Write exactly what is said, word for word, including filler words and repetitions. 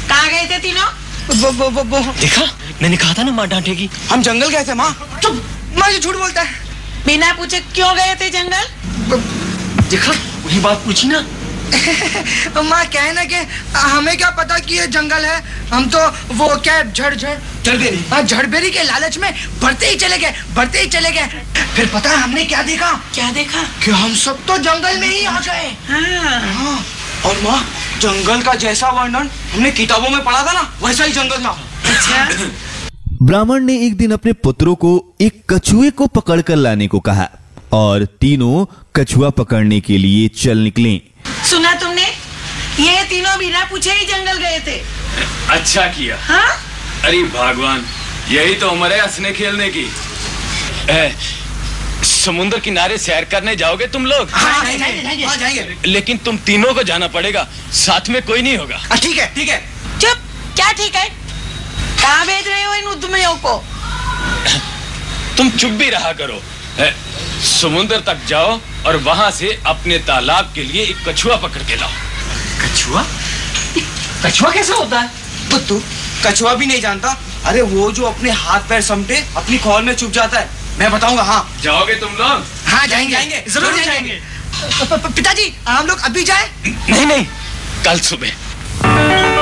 कहाँ गए थे तीनों? वो वो वो वो देखा, मैंने कहा था ना माँ डांटेगी। हम जंगल गए थे माँ। चुप, माँ ये झूठ बोलता है। बिना पूछे क्यों गए थे जंगल? देखा, वही बात पूछी ना। माँ क्या है ना कि हमें क्या पता कि ये जंगल है। हम तो वो क्या झड़ झड़ झड़बेरी हाँ झड़बेरी के लालच में बढ़ते ही चले गए बढ़ते ही चले गए। फिर पता है हमने क्या देखा? क्या देखा? कि हम सब तो जंगल में ही आ गए। हाँ। हाँ। और माँ जंगल का जैसा वर्णन हमने किताबों में पढ़ा था ना वैसा ही जंगल था। अच्छा। ब्राह्मण ने एक दिन अपने पुत्रों को एक कछुए को पकड़कर लाने को कहा और तीनों कछुआ पकड़ने के लिए चल निकले। सुना तुमने? ये तीनों बिना पूछे ही जंगल गए थे। अच्छा किया। हाँ? अरे भगवान, यही तो उम्र है हंसने खेलने की। ए, समुद्र किनारे सैर करने जाओगे तुम लोग? हाँ जाएंगे जाएंगे हाँ जाएंगे। लेकिन तुम तीनों को जाना पड़ेगा, साथ में कोई नहीं होगा। ठीक है ठीक है। चुप, क्या ठीक है? कहाँ भेज रहे हो इन उद्यमियों को? तुम चुप भी रहा करो। ए, समुद्र तक जाओ और वहां से अपने तालाब के लिए एक कछुआ पकड़ के लाओ। कछुआ? कछुआ कैसा होता है? पुत्तू कछुआ भी नहीं जानता। अरे वो जो अपने हाथ पैर समटे अपनी खोल में छुप जाता है। मैं बताऊंगा। हाँ जाओगे तुम लोग? हाँ जाएंगे जाएंगे जरूर जाएंगे। पिताजी हम लोग अभी जाए? नहीं नहीं, कल सुबह।